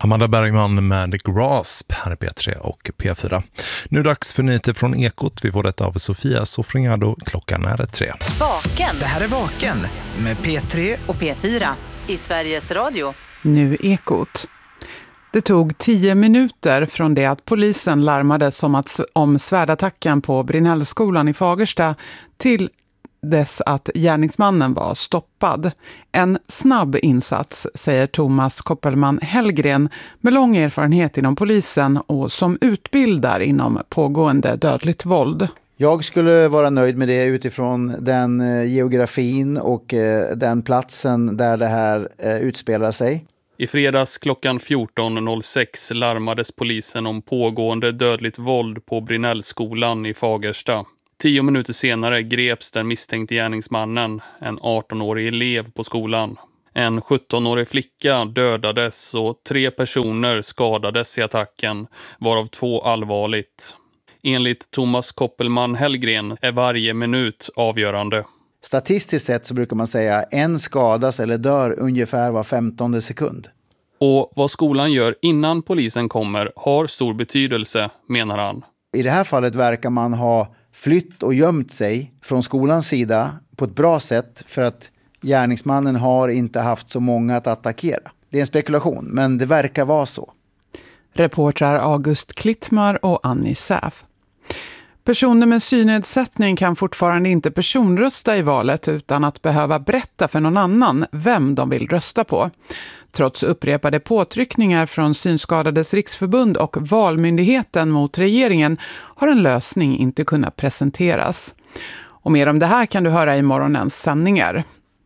Amanda Bergman med Grasp här i P3 och P4. Nu är det dags för nyheter från Ekot. Vi får detta av Sofia Sofroniado. Klockan är 3. Vaken. Det här är Vaken med P3 och P4 i Sveriges Radio. Nu Ekot. Det tog 10 minuter från det att polisen larmades om svärdattacken på Brinellskolan i Fagersta till dess att gärningsmannen var stoppad. En snabb insats, säger Thomas Koppelman Hellgren med lång erfarenhet inom polisen och som utbildar inom pågående dödligt våld. Jag skulle vara nöjd med det utifrån den geografin och den platsen där det här utspelar sig. I fredags klockan 14.06 larmades polisen om pågående dödligt våld på Brinellskolan i Fagersta. 10 minuter senare greps den misstänkte gärningsmannen, en 18-årig elev på skolan. En 17-årig flicka dödades och 3 personer skadades i attacken, varav 2 allvarligt. Enligt Thomas Koppelman Hellgren är varje minut avgörande. Statistiskt sett så brukar man säga en skadas eller dör ungefär var 15:e sekund. Och vad skolan gör innan polisen kommer har stor betydelse, menar han. I det här fallet verkar man ha flytt och gömt sig från skolans sida på ett bra sätt för att gärningsmannen har inte haft så många att attackera. Det är en spekulation, men det verkar vara så. Reportrar August Klittmar och Annie Säf. Personer med synnedsättning kan fortfarande inte personrösta i valet utan att behöva berätta för någon annan vem de vill rösta på. Trots upprepade påtryckningar från Synskadades riksförbund och Valmyndigheten mot regeringen har en lösning inte kunnat presenteras. Och mer om det här kan du höra i morgonens sändningar.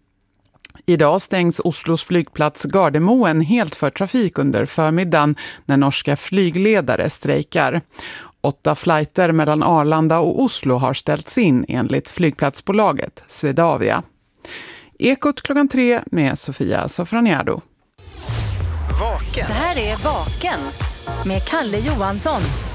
Idag stängs Oslos flygplats Gardermoen helt för trafik under förmiddagen när norska flygledare strejkar. 8 flighter mellan Arlanda och Oslo har ställts in enligt flygplatsbolaget Swedavia. Ekot klockan 3 med Sofia Sofroniado. Det här är Vaken med Kalle Johansson.